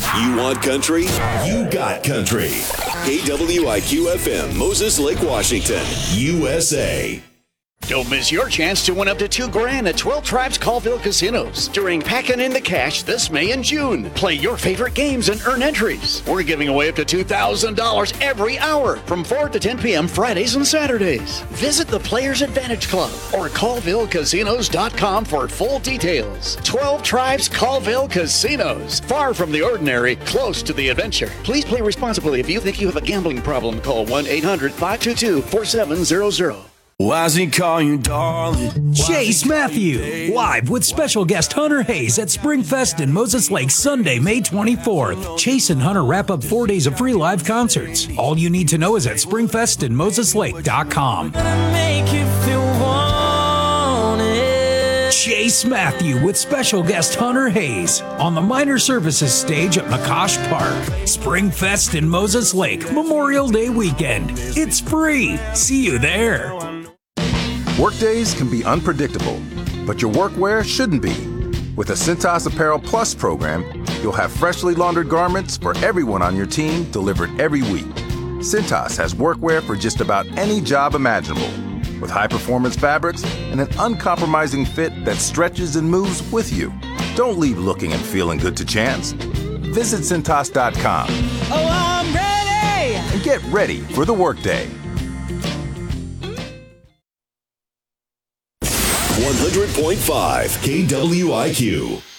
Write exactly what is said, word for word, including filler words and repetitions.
You want country? You got country. K W I Q F M, Moses Lake, Washington, U S A. Don't miss your chance to win up to two grand at twelve Tribes Colville Casinos during Packin' in the Cash this May and June. Play your favorite games and earn entries. We're giving away up to two thousand dollars every hour from four to ten p.m. Fridays and Saturdays. Visit the Players Advantage Club or colville casinos dot com for full details. twelve Tribes Colville Casinos. Far from the ordinary, close to the adventure. Please play responsibly. If you think you have a gambling problem, call one eight hundred five two two four seven zero zero. Why's he call you darling? Chase Matthew, live with special guest Hunter Hayes at Springfest in Moses Lake Sunday, May twenty-fourth. Chase and Hunter wrap up four days of free live concerts. All you need to know is at springfest in moses lake dot com. Chase Matthew with special guest Hunter Hayes on the Minor Services stage at McCosh Park. Springfest in Moses Lake, Memorial Day weekend. It's free. See you there. Workdays can be unpredictable, but your workwear shouldn't be. With the Cintas Apparel Plus program, you'll have freshly laundered garments for everyone on your team delivered every week. Cintas has workwear for just about any job imaginable, with high-performance fabrics and an uncompromising fit that stretches and moves with you. Don't leave looking and feeling good to chance. Visit Cintas dot com. Oh, I'm ready! And get ready for the workday. one hundred point five K W I Q.